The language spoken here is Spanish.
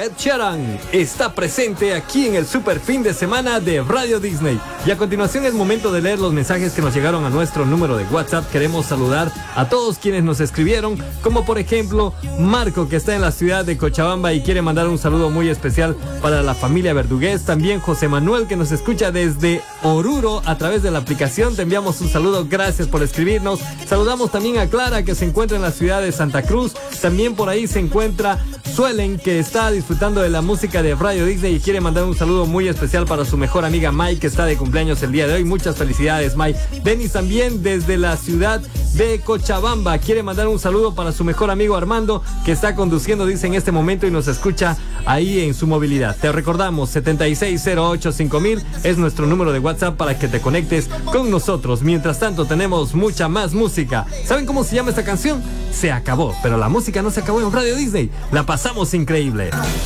Ed Sheeran está presente aquí en el super fin de semana de Radio Disney. Y a continuación es momento de leer los mensajes que nos llegaron a nuestro número de WhatsApp. Queremos saludar a todos quienes nos escribieron, como por ejemplo Marco, que está en la ciudad de Cochabamba y quiere mandar un saludo muy especial para la familia Verdugués. También José Manuel, que nos escucha desde Oruro a través de la aplicación. Te enviamos un saludo, gracias por escribirnos. Saludamos también a Clara, que se encuentra en la ciudad de Santa Cruz. También por ahí se encuentra Suelen, que está disfrutando de la música de Radio Disney y quiere mandar un saludo muy especial para su mejor amiga Mai, que está de cumpleaños el día de hoy. Muchas felicidades, Mai. Denis también desde la ciudad de Cochabamba quiere mandar un saludo para su mejor amigo Armando, que está conduciendo, dice, en este momento y nos escucha ahí en su movilidad. Te recordamos, 76085000 es nuestro número de WhatsApp para que te conectes con nosotros. Mientras tanto, tenemos mucha más música. ¿Saben cómo se llama esta canción? Se acabó, pero la música no se acabó en Radio Disney. La pasamos increíble.